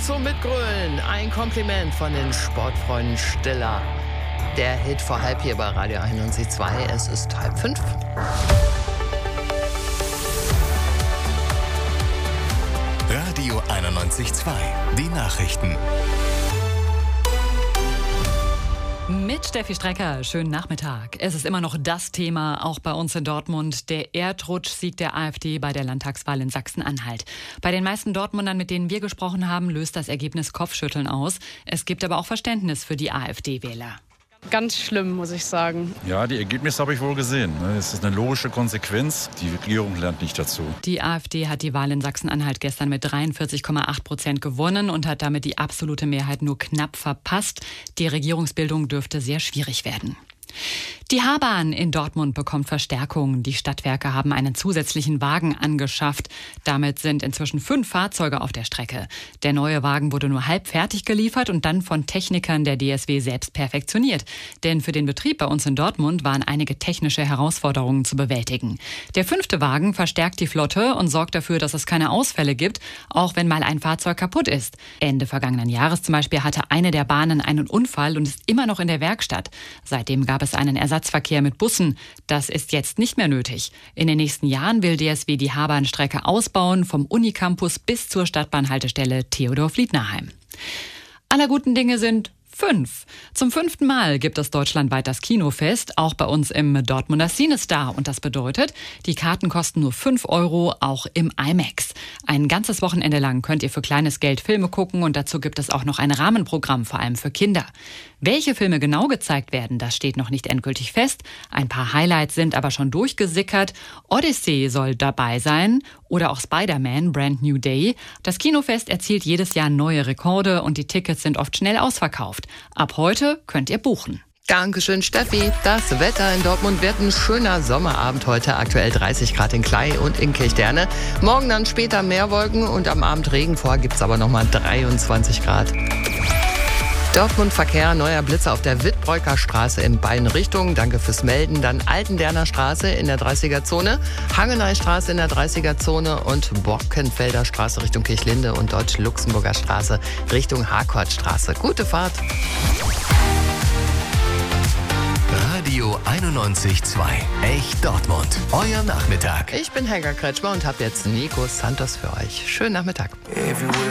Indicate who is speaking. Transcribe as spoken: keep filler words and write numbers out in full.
Speaker 1: zum Mitgrölen. Ein Kompliment von den Sportfreunden Stiller. Der Hit vor halb hier bei Radio einundneunzig Komma zwei. Es ist halb fünf.
Speaker 2: Radio einundneunzig Komma zwei. Die Nachrichten.
Speaker 3: Mit Steffi Strecker, schönen Nachmittag. Es ist immer noch das Thema, auch bei uns in Dortmund, der Erdrutschsieg der AfD bei der Landtagswahl in Sachsen-Anhalt. Bei den meisten Dortmundern, mit denen wir gesprochen haben, löst das Ergebnis Kopfschütteln aus. Es gibt aber auch Verständnis für die AfD-Wähler.
Speaker 4: Ganz schlimm, muss ich sagen.
Speaker 5: Ja, die Ergebnisse habe ich wohl gesehen. Es ist eine logische Konsequenz. Die Regierung lernt nicht dazu.
Speaker 3: Die AfD hat die Wahl in Sachsen-Anhalt gestern mit dreiundvierzig Komma acht Prozent gewonnen und hat damit die absolute Mehrheit nur knapp verpasst. Die Regierungsbildung dürfte sehr schwierig werden. Die H-Bahn in Dortmund bekommt Verstärkung. Die Stadtwerke haben einen zusätzlichen Wagen angeschafft. Damit sind inzwischen fünf Fahrzeuge auf der Strecke. Der neue Wagen wurde nur halb fertig geliefert und dann von Technikern der D S W selbst perfektioniert. Denn für den Betrieb bei uns in Dortmund waren einige technische Herausforderungen zu bewältigen. Der fünfte Wagen verstärkt die Flotte und sorgt dafür, dass es keine Ausfälle gibt, auch wenn mal ein Fahrzeug kaputt ist. Ende vergangenen Jahres zum Beispiel hatte eine der Bahnen einen Unfall und ist immer noch in der Werkstatt. Seitdem gab es einen Ersatzverkehr mit Bussen. Das ist jetzt nicht mehr nötig. In den nächsten Jahren will D S W die H-Bahn-Strecke ausbauen, vom Unicampus bis zur Stadtbahnhaltestelle Theodor-Fliedner-Heim. Aller guten Dinge sind fünf. Zum fünften Mal gibt es deutschlandweit das Kinofest, auch bei uns im Dortmunder CineStar. Und das bedeutet, die Karten kosten nur fünf Euro, auch im IMAX. Ein ganzes Wochenende lang könnt ihr für kleines Geld Filme gucken und dazu gibt es auch noch ein Rahmenprogramm, vor allem für Kinder. Welche Filme genau gezeigt werden, das steht noch nicht endgültig fest. Ein paar Highlights sind aber schon durchgesickert. Odyssey soll dabei sein oder auch Spider-Man Brand New Day. Das Kinofest erzielt jedes Jahr neue Rekorde und die Tickets sind oft schnell ausverkauft. Ab heute könnt ihr buchen.
Speaker 1: Dankeschön, Steffi. Das Wetter in Dortmund wird ein schöner Sommerabend heute. Aktuell dreißig Grad in Klei und in Kirchderne. Morgen dann später mehr Wolken und am Abend Regen. Vorher gibt's aber nochmal dreiundzwanzig Grad. Dortmund Verkehr, neuer Blitzer auf der Wittbreuker Straße in beiden Richtungen. Danke fürs Melden. Dann Altenderner Straße in der dreißiger-Zone, Hangeneystraße in der dreißiger-Zone und Borkenfelder Straße Richtung Kirchlinde und Deutsch-Luxemburger Straße Richtung Harkortstraße. Gute Fahrt.
Speaker 2: Radio einundneunzig Komma zwei. Echt Dortmund. Euer Nachmittag.
Speaker 1: Ich bin Helga Kretschmer und habe jetzt Nico Santos für euch. Schönen Nachmittag.